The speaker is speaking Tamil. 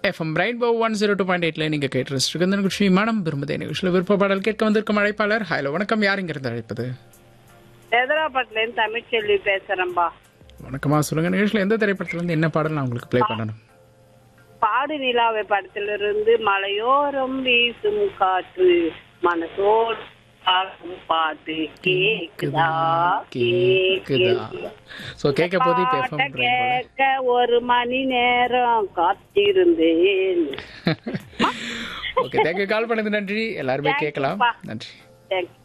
எஃப்எம் ரெயின்போ 102.8 நீங்க கேட்டு இந்த நிகழ்ச்சி மனம் விரும்புதே நிகழ்ச்சியில் விருப்ப பாடல் கேட்க வந்திருக்கும் அழைப்பாளர். ஹலோ வணக்கம், யார் இங்கிருந்து அழைப்பது? ஹைதராபாத்ல இருந்து தமிழ்ச்செல்வி பேசுறேன்பா. வணக்கமா, சொல்லுங்க. நிகழ்ச்சியில் எந்த திரைப்படத்துல இருந்து என்ன பாடல் நான் உங்களுக்கு ப்ளே பண்ணணும்? பாடு நிலாவை படத்திலிருந்து மலையோரம் வீசும் காற்று மனசோடு பாடும் பாட்டு கேக்குதா கேக்குதா? சோ கேட்க போது இப்ப எஃப்எம் கேட்க ஒரு மணி நேரம் காத்திருந்தேன். Okay, thank you. கால் பண்ணது நன்றி. எல்லாருமே கேட்கலாம். நன்றி. தேங்க்யூ.